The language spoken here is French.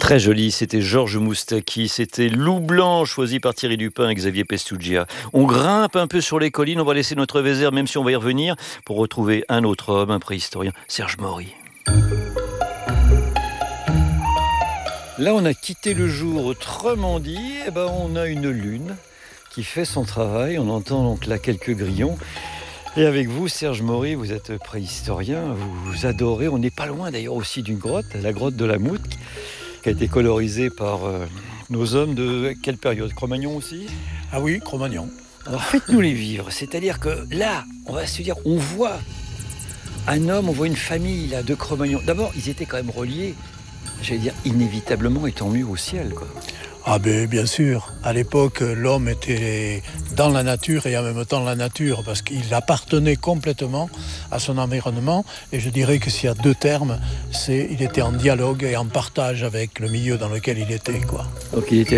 Très joli, c'était Georges Moustaki, c'était Loup Blanc, choisi par Thierry Dupin et Xavier Pestuggia. On grimpe un peu sur les collines, on va laisser notre Vézère, même si on va y revenir, pour retrouver un autre homme, un préhistorien, Serge Maury. Là, on a quitté le jour autrement dit, on a une lune qui fait son travail, on entend donc là quelques grillons. Et avec vous, Serge Maury, vous êtes préhistorien, vous adorez, on n'est pas loin d'ailleurs aussi d'une grotte, la grotte de la Moute, qui a été colorisée par nos hommes de quelle période? Cro-Magnon aussi? Ah oui, Cro-Magnon. Alors faites-nous les vivre, c'est-à-dire que là, on va se dire, on voit un homme, on voit une famille là, de Cro-Magnon. D'abord, ils étaient quand même reliés, j'allais dire inévitablement, et tant mieux au ciel, quoi. Ah ben bien sûr, à l'époque l'homme était dans la nature et en même temps la nature parce qu'il appartenait complètement à son environnement et je dirais que s'il y a deux termes, c'est il était en dialogue et en partage avec le milieu dans lequel il était, quoi. Donc il était